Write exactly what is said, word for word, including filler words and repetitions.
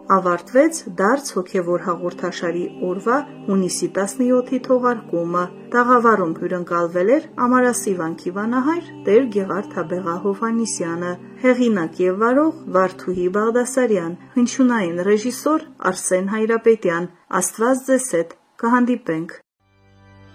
Ավարտվեց դարձ հոգևոր հաղորդաշարի օրվա հունիսի տասնյոթի թողարկումը։ Տաղավարում հյուրընկալվել էր Ամարասի վանքի վանահայր Տեր Գեղարդ Աբեղա Հովհաննիսյանը, հեղինակ եւ վարող Վարդուհի Բաղդասարյան, հնչյունային ռեժիսոր Արսեն Հայրապետյան։ Աստված ձեզ հետ, կհանդիպենք։